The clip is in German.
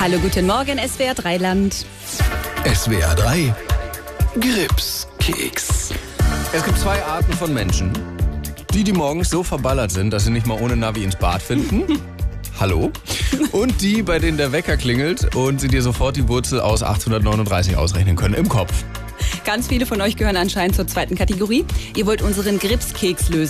Hallo, guten Morgen, SWR 3 Land. SWR 3 Gripskeks. Es gibt zwei Arten von Menschen. Die morgens so verballert sind, dass sie nicht mal ohne Navi ins Bad finden. Hallo. Und die, bei denen der Wecker klingelt und sie dir sofort die Wurzel aus 839 ausrechnen können im Kopf. Ganz viele von euch gehören anscheinend zur zweiten Kategorie. Ihr wollt unseren Gripskeks lösen.